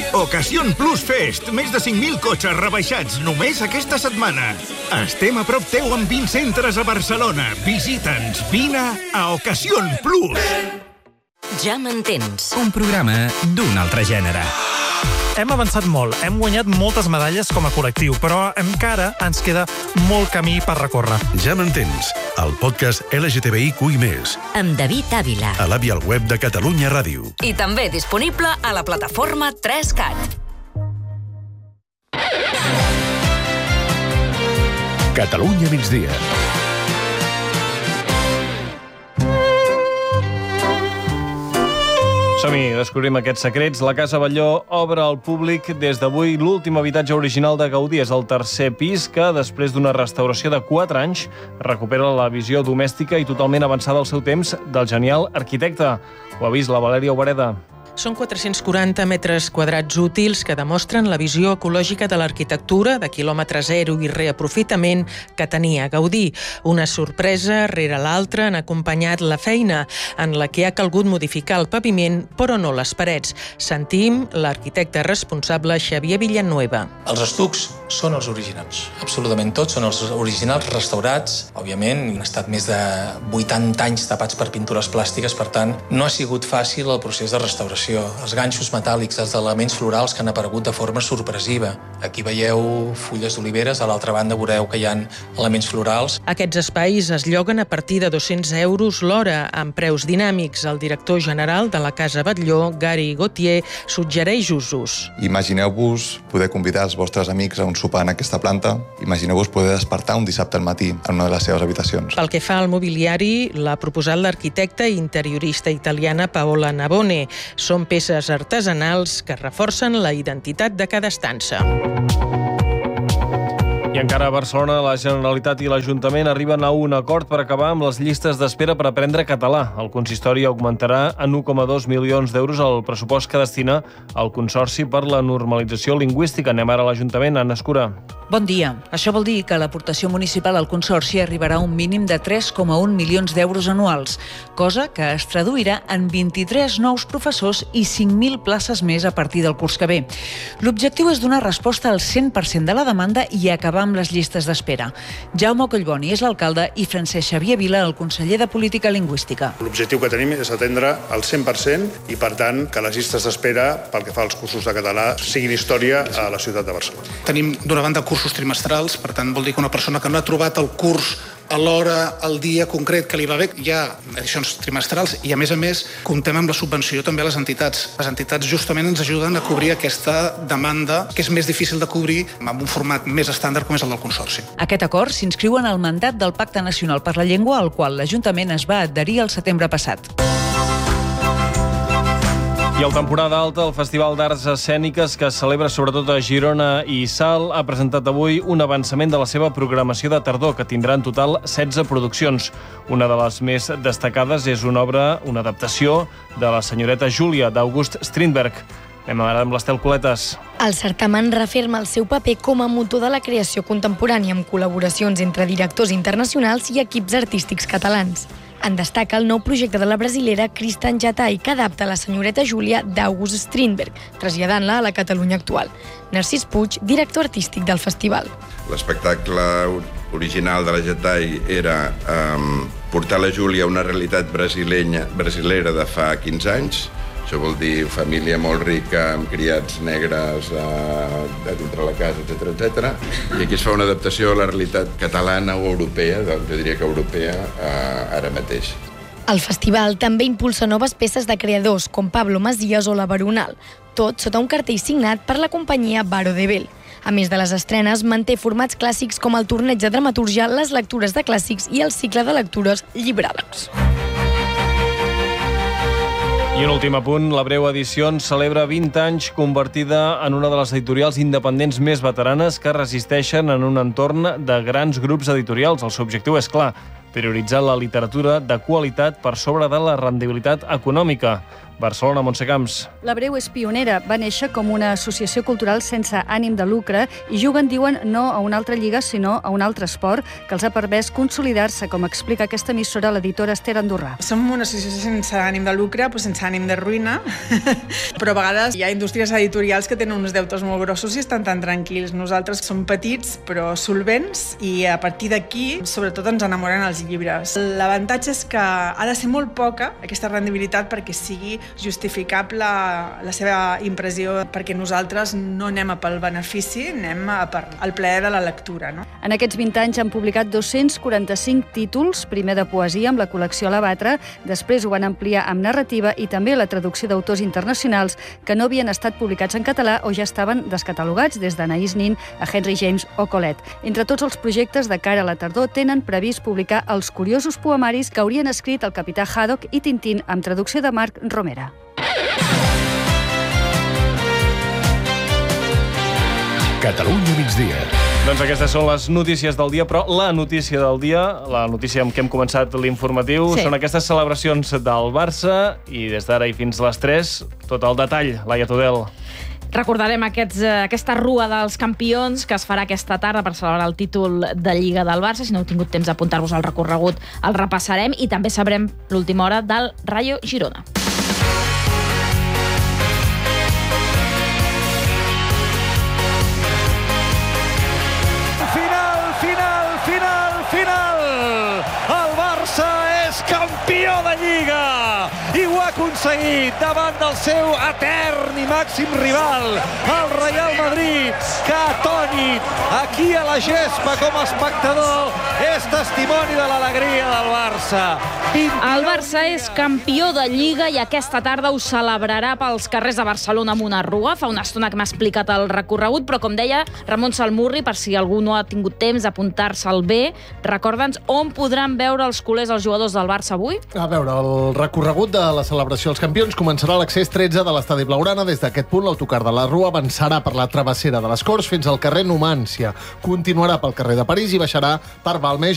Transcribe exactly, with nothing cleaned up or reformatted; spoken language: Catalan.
Ocasión Plus Fest. Més de cinc mil cotxes rebaixats només aquesta setmana. Estem a prop teu amb vint centres a Barcelona. Visita'ns. Vine a Ocasión Plus. Ja m'entens. Un programa d'un altre gènere. Hem avançat molt, hem guanyat moltes medalles com a col·lectiu, però encara ens queda molt camí per recórrer. Ja m'entens, el podcast L G T B I Q i més. Amb David Ávila. A l'app i al web de Catalunya Ràdio. I també disponible a la plataforma tres cat. Catalunya migdia. Som-hi, descobrim aquests secrets. La Casa Batlló obre al públic des d'avui l'últim habitatge original de Gaudí. És el tercer pis que, després d'una restauració de quatre anys, recupera la visió domèstica i totalment avançada al seu temps del genial arquitecte. Ho ha vist la Valèria Obereda. Són quatre-cents quaranta metres quadrats útils que demostren la visió ecològica de l'arquitectura de quilòmetre zero i reaprofitament que tenia Gaudí. Una sorpresa rere l'altra han acompanyat la feina en la que ha calgut modificar el paviment, però no les parets. Sentim l'arquitecte responsable Xavier Villanueva. Els estucs són els originals, absolutament tots són els originals restaurats. Òbviament, han estat més de vuitanta anys tapats per pintures plàstiques, per tant, no ha sigut fàcil el procés de restauració. Els ganxos metàl·lics, els elements florals que han aparegut de forma sorpresiva. Aquí veieu fulles d'oliveres, a l'altra banda veureu que hi ha elements florals. Aquests espais es lloguen a partir de dos-cents euros l'hora, amb preus dinàmics. El director general de la Casa Batlló, Gary Gauthier, suggereix usos. Imagineu-vos poder convidar els vostres amics a un sopar en aquesta planta. Imagineu-vos poder despertar un dissabte al matí en una de les seves habitacions. Pel que fa al mobiliari, l'ha proposat l'arquitecta i interiorista italiana Paola Navone. Són peces artesanals que reforcen la identitat de cada estança. I encara a Barcelona, la Generalitat i l'Ajuntament arriben a un acord per acabar amb les llistes d'espera per aprendre català. El consistori augmentarà en un coma dos milions d'euros el pressupost que destina al Consorci per la Normalització Lingüística. Anem ara a l'Ajuntament, Anna Escura. Bon dia. Això vol dir que l'aportació municipal al Consorci arribarà a un mínim de tres coma un milions d'euros anuals, cosa que es traduirà en vint-i-tres nous professors i cinc mil places més a partir del curs que ve. L'objectiu és donar resposta al cent per cent de la demanda i acabar amb les llistes d'espera. Jaume Collboni és l'alcalde i Francesc Xavier Vila, el conseller de Política Lingüística. L'objectiu que tenim és atendre el cent per cent i, per tant, que les llistes d'espera pel que fa als cursos de català siguin història a la ciutat de Barcelona. Tenim, d'una banda, cursos trimestrals, per tant, vol dir que una persona que no ha trobat el curs a l'hora, al dia concret que li va bé, hi ha edicions trimestrals i, a més a més, comptem amb la subvenció també a les entitats. Les entitats justament ens ajuden a cobrir aquesta demanda que és més difícil de cobrir amb un format més estàndard com és el del Consorci. Aquest acord s'inscriu en el mandat del Pacte Nacional per la Llengua, al qual l'Ajuntament es va adherir el setembre passat. I el temporada alta, el Festival d'Arts Escèniques, que es celebra sobretot a Girona i Salt, ha presentat avui un avançament de la seva programació de tardor, que tindrà en total setze produccions. Una de les més destacades és una obra, una adaptació de La senyoreta Júlia, d'August Strindberg. Anem ara amb l'Estel Coletes. El certamen referma el seu paper com a motor de la creació contemporània, amb col·laboracions entre directors internacionals i equips artístics catalans. En destaca el nou projecte de la brasilera Kristan Jatai, que adapta La senyoreta Júlia d'August Strindberg, traslladant-la a la Catalunya actual. Narcís Puig, director artístic del festival. L'espectacle original de la Jatai era um, portar la Júlia a una realitat brasilenya, brasilera de fa quinze anys. Això vol dir família molt rica, amb criats negres eh, de dintre la casa, etcètera, etcètera. I aquí es fa una adaptació a la realitat catalana o europea, jo diria que europea, eh, ara mateix. El festival també impulsa noves peces de creadors, com Pablo Masías o La Baronal, tot sota un cartell signat per la companyia Baro de Bell. A més de les estrenes, manté formats clàssics com el torneig de dramatúrgia, les lectures de clàssics i el cicle de lectures llibrades. I un últim apunt, la Breu Edicions celebra vint anys, convertida en una de les editorials independents més veteranes que resisteixen en un entorn de grans grups editorials. El seu objectiu és clar, prioritzar la literatura de qualitat per sobre de la rendibilitat econòmica. Barcelona, Montse Camps. L'Abreu és pionera. Va néixer com una associació cultural sense ànim de lucre i juguen, diuen, no a una altra lliga, sinó a un altre esport que els ha permès consolidar-se, com explica aquesta emissora l'editora Esther Andorrà. Som una associació sense ànim de lucre, però sense ànim de ruïna, però a vegades hi ha indústries editorials que tenen uns deutes molt grossos i estan tan tranquils. Nosaltres som petits però solvents i a partir d'aquí sobretot ens enamoren els llibres. L'avantatge és que ha de ser molt poca aquesta rendibilitat perquè sigui justificable la seva impressió, perquè nosaltres no anem a pel benefici, anem a per al plaer de la lectura. No? En aquests vint anys han publicat dos-cents quaranta-cinc títols, primer de poesia amb la col·lecció L'Abatre, després ho van ampliar amb narrativa i també la traducció d'autors internacionals que no havien estat publicats en català o ja estaven descatalogats, des d'Anaïs Nin a Henry James o Colette. Entre tots els projectes de cara a la tardor tenen previst publicar els curiosos poemaris que haurien escrit el capità Haddock i Tintín amb traducció de Marc Romera. Catalunya migdia. Doncs aquestes són les notícies del dia, però la notícia del dia, la notícia amb què hem començat l'informatiu, sí. Són aquestes celebracions del Barça i des d'ara i fins les tres, tot el detall. Laia Tudel. Recordarem aquests, aquesta rua dels campions que es farà aquesta tarda per celebrar el títol de Lliga del Barça. Si no heu tingut temps d'apuntar-vos al recorregut, el repassarem i també sabrem l'última hora del Rayo Girona. Final, final, final, final! El Barça és campió de Lliga! I ho ha aconseguit davant del seu etern i màxim rival, el Real Madrid, que atònit aquí a la gespa com a espectador és testimoni de l'alegria del Barça. El Barça és campió de Lliga i aquesta tarda ho celebrarà pels carrers de Barcelona amb una rua. Fa una estona que m'ha explicat el recorregut, però com deia Ramon Salmurri, per si algú no ha tingut temps d'apuntar-se'l bé, recorda'ns on podran veure els culers els jugadors del Barça avui? A veure, el recorregut de la celebració dels campions començarà a l'accés tretze de l'estadi Blaugrana. Des d'aquest punt, l'autocar de la Rua avançarà per la travessera de les Corts fins al carrer Numància. Continuarà pel carrer de París i baixarà per Balmes